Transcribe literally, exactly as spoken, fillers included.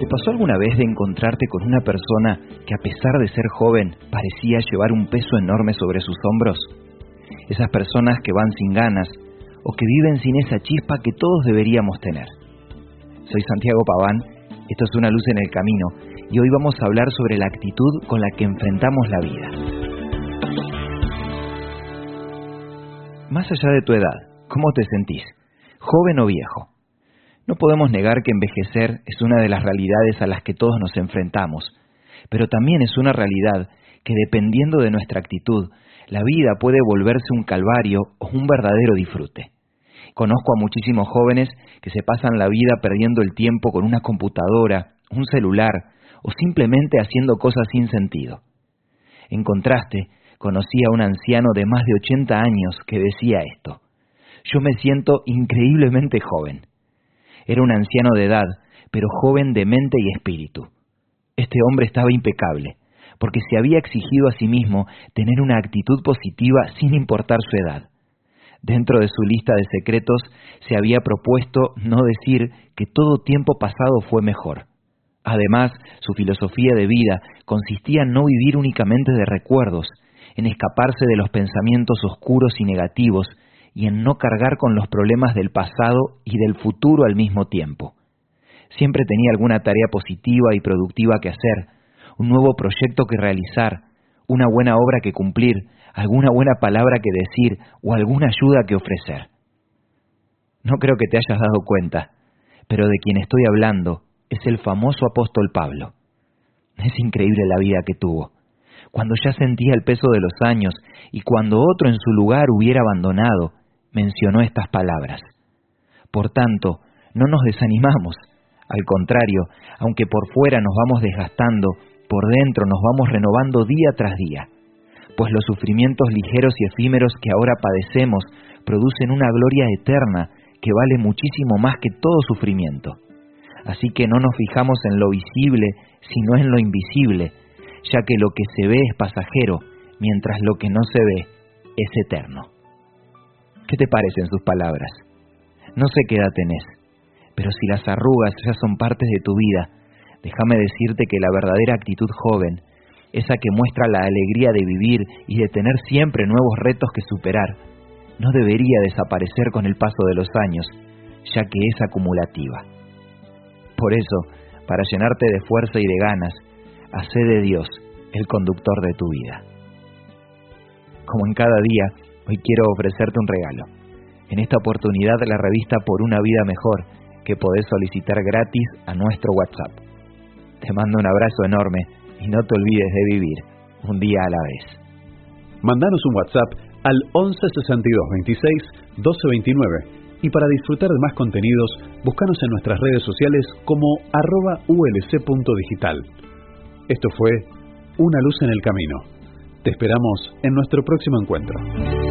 ¿Te pasó alguna vez de encontrarte con una persona que, a pesar de ser joven, parecía llevar un peso enorme sobre sus hombros? Esas personas que van sin ganas o que viven sin esa chispa que todos deberíamos tener. Soy Santiago Paván, esto es Una Luz en el Camino, y hoy vamos a hablar sobre la actitud con la que enfrentamos la vida. Más allá de tu edad, ¿cómo te sentís? ¿Joven o viejo? No podemos negar que envejecer es una de las realidades a las que todos nos enfrentamos, pero también es una realidad que, dependiendo de nuestra actitud, la vida puede volverse un calvario o un verdadero disfrute. Conozco a muchísimos jóvenes que se pasan la vida perdiendo el tiempo con una computadora, un celular o simplemente haciendo cosas sin sentido. En contraste, conocí a un anciano de más de ochenta años que decía esto: yo me siento increíblemente joven. Era un anciano de edad, pero joven de mente y espíritu. Este hombre estaba impecable, porque se había exigido a sí mismo tener una actitud positiva sin importar su edad. Dentro de su lista de secretos se había propuesto no decir que todo tiempo pasado fue mejor. Además, su filosofía de vida consistía en no vivir únicamente de recuerdos, en escaparse de los pensamientos oscuros y negativos, y en no cargar con los problemas del pasado y del futuro al mismo tiempo. Siempre tenía alguna tarea positiva y productiva que hacer, un nuevo proyecto que realizar, una buena obra que cumplir, alguna buena palabra que decir o alguna ayuda que ofrecer. No creo que te hayas dado cuenta, pero de quien estoy hablando es el famoso apóstol Pablo. Es increíble la vida que tuvo. Cuando ya sentía el peso de los años y cuando otro en su lugar hubiera abandonado, mencionó estas palabras: por tanto, no nos desanimamos. Al contrario, aunque por fuera nos vamos desgastando, por dentro nos vamos renovando día tras día. Pues los sufrimientos ligeros y efímeros que ahora padecemos producen una gloria eterna que vale muchísimo más que todo sufrimiento. Así que no nos fijamos en lo visible, sino en lo invisible, ya que lo que se ve es pasajero, mientras lo que no se ve es eterno. ¿Qué te parecen sus palabras? No sé qué edad tenés, pero si las arrugas ya son partes de tu vida, déjame decirte que la verdadera actitud joven, esa que muestra la alegría de vivir y de tener siempre nuevos retos que superar, no debería desaparecer con el paso de los años, ya que es acumulativa. Por eso, para llenarte de fuerza y de ganas, hacé de Dios el conductor de tu vida. Como en cada día, hoy quiero ofrecerte un regalo. En esta oportunidad, la revista Por una Vida Mejor, que podés solicitar gratis a nuestro WhatsApp. Te mando un abrazo enorme y no te olvides de vivir un día a la vez. Mandanos un WhatsApp al once sesenta y dos veintiséis doce veintinueve y para disfrutar de más contenidos, búscanos en nuestras redes sociales como arroba ulc.digital. Esto fue Una Luz en el Camino. Te esperamos en nuestro próximo encuentro.